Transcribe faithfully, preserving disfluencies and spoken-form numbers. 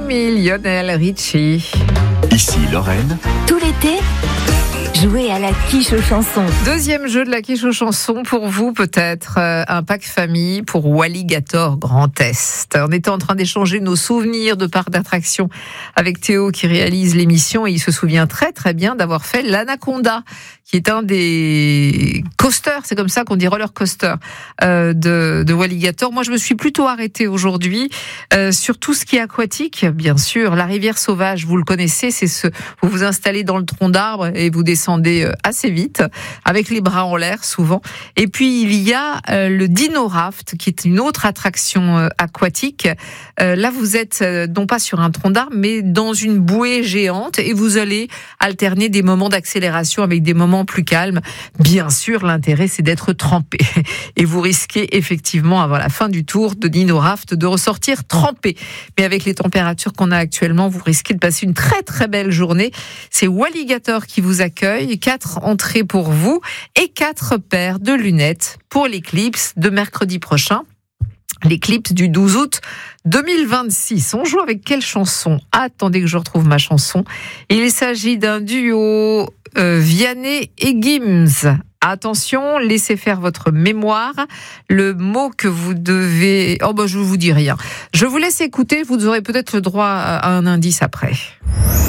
Me, Lionel Richie. Ici Lorraine. Tout l'été, jouez à la quiche aux chansons. Deuxième jeu de la quiche aux chansons pour vous, peut-être euh, un pack famille pour Walligator Grand Est. On était en train d'échanger nos souvenirs de parcs d'attractions avec Théo qui réalise l'émission et il se souvient très très bien d'avoir fait l'Anaconda, qui est un des coasters, c'est comme ça qu'on dit roller coaster euh, de, de Walligator. Moi, je me suis plutôt arrêtée aujourd'hui euh, sur tout ce qui est aquatique, bien sûr. La rivière sauvage, vous le connaissez, c'est ce, vous vous installez dans le tronc d'arbre et vous descendez assez vite, avec les bras en l'air souvent. Et puis il y a euh, le Dino Raft, qui est une autre attraction euh, aquatique. Euh, là, vous êtes euh, non pas sur un tronc d'arbre, mais dans une bouée géante, et vous allez alterner des moments d'accélération avec des moments plus calmes. Bien sûr, l'intérêt, c'est d'être trempé. Et vous risquez effectivement, avant la fin du tour de Dino Raft, de ressortir trempé. Mais avec les températures qu'on a actuellement, vous risquez de passer une très très belle journée. C'est Walligator qui vous accueille. Quatre entrées pour vous et quatre paires de lunettes pour l'éclipse de mercredi prochain. L'éclipse du douze août deux mille vingt-six. On joue avec quelle chanson ? Attendez que je retrouve ma chanson. Il s'agit d'un duo euh, Vianney et Gims. Attention, laissez faire votre mémoire. Le mot que vous devez... Oh ben, je vous dis rien. Je vous laisse écouter, vous aurez peut-être le droit à un indice après.